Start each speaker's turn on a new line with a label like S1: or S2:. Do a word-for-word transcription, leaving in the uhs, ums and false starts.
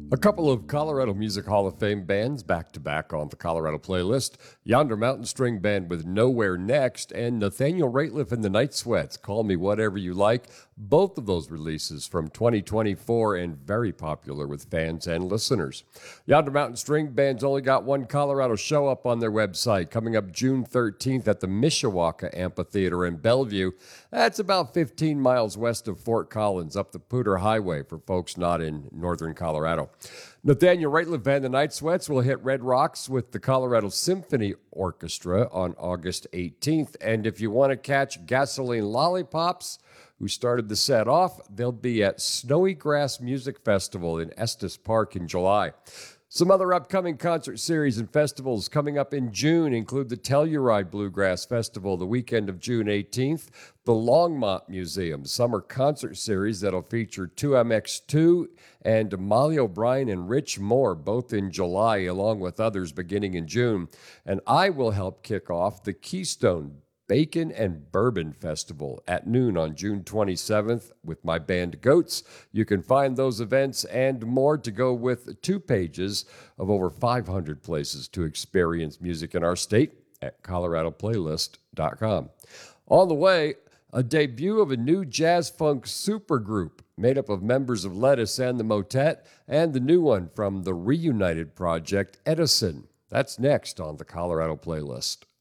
S1: A couple of Colorado Music Hall of Fame bands back-to-back on the Colorado playlist. Yonder Mountain String Band with Nowhere Next and Nathaniel Rateliff and the Night Sweats, Call Me Whatever You Like. Both of those releases from twenty twenty-four and very popular with fans and listeners. Yonder Mountain String Band's only got one Colorado show up on their website, coming up June thirteenth at the Mishawaka Amphitheater in Bellevue. That's about fifteen miles west of Fort Collins, up the Poudre Highway for folks not in northern Colorado. Nathaniel Rateliff and the Night Sweats will hit Red Rocks with the Colorado Symphony Orchestra on August eighteenth. And if you want to catch Gasoline Lollipops, who started the set off, they'll be at Snowy Grass Music Festival in Estes Park in July. Some other upcoming concert series and festivals coming up in June include the Telluride Bluegrass Festival the weekend of June eighteenth, the Longmont Museum Summer Concert Series that'll feature two M X two and Molly O'Brien and Rich Moore, both in July, along with others beginning in June. And I will help kick off the Keystone Bacon and Bourbon Festival at noon on June twenty-seventh with my band Goats. You can find those events and more to go with two pages of over five hundred places to experience music in our state at colorado playlist dot com. On the way, a debut of a new jazz funk supergroup made up of members of Lettuce and the Motet, and the new one from the Reunited Project, Edison. That's next on the Colorado Playlist.